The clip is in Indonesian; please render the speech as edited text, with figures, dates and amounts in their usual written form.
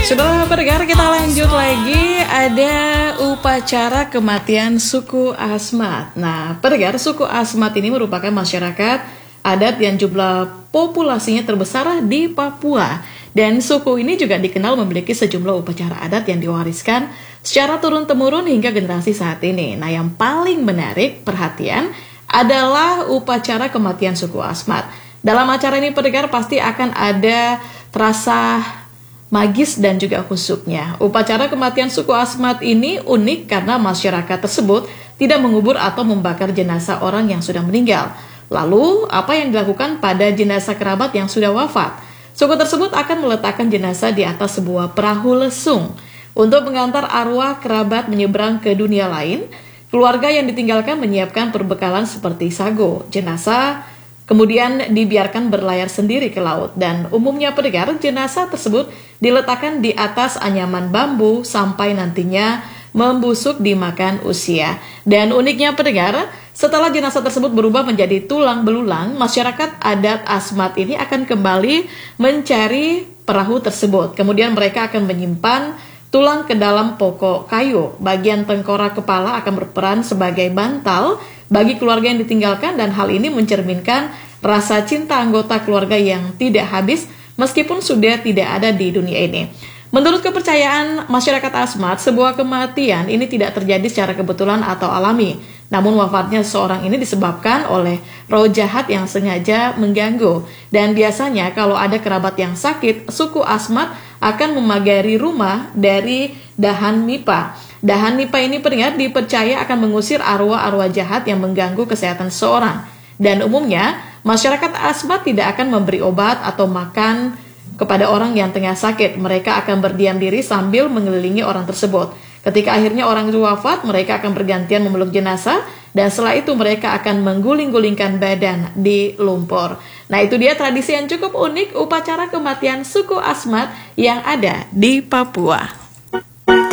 Saudara pendengar, kita lanjut lagi. Ada upacara kematian suku Asmat. Nah, pendengar, suku Asmat ini merupakan masyarakat adat yang jumlah populasinya terbesar di Papua. Dan suku ini juga dikenal memiliki sejumlah upacara adat yang diwariskan secara turun-temurun hingga generasi saat ini. Nah, yang paling menarik perhatian adalah upacara kematian suku Asmat. Dalam acara ini pendengar pasti akan ada terasa magis dan juga khusyuknya. Upacara kematian suku Asmat ini unik karena masyarakat tersebut tidak mengubur atau membakar jenazah orang yang sudah meninggal. Lalu, apa yang dilakukan pada jenazah kerabat yang sudah wafat? Suku tersebut akan meletakkan jenazah di atas sebuah perahu lesung. Untuk mengantar arwah kerabat menyeberang ke dunia lain, keluarga yang ditinggalkan menyiapkan perbekalan seperti sago, jenazah, kemudian dibiarkan berlayar sendiri ke laut. Dan umumnya pendengar, jenazah tersebut diletakkan di atas anyaman bambu sampai nantinya membusuk dimakan usia. Dan uniknya pendengar, setelah jenazah tersebut berubah menjadi tulang belulang, masyarakat adat Asmat ini akan kembali mencari perahu tersebut. Kemudian mereka akan menyimpan tulang ke dalam pokok kayu. Bagian tengkorak kepala akan berperan sebagai bantal bagi keluarga yang ditinggalkan, dan hal ini mencerminkan rasa cinta anggota keluarga yang tidak habis meskipun sudah tidak ada di dunia ini. Menurut kepercayaan masyarakat Asmat, sebuah kematian ini tidak terjadi secara kebetulan atau alami. Namun wafatnya seseorang ini disebabkan oleh roh jahat yang sengaja mengganggu. Dan biasanya kalau ada kerabat yang sakit, suku Asmat akan memagari rumah dari dahan nipa. Dahan nipa ini pendengar dipercaya akan mengusir arwah-arwah jahat yang mengganggu kesehatan seseorang. Dan umumnya, masyarakat Asmat tidak akan memberi obat atau makan kepada orang yang tengah sakit. Mereka akan berdiam diri sambil mengelilingi orang tersebut. Ketika akhirnya orang itu wafat, mereka akan bergantian memeluk jenazah, dan setelah itu mereka akan mengguling-gulingkan badan di lumpur. Nah, itu dia tradisi yang cukup unik, upacara kematian suku Asmat yang ada di Papua.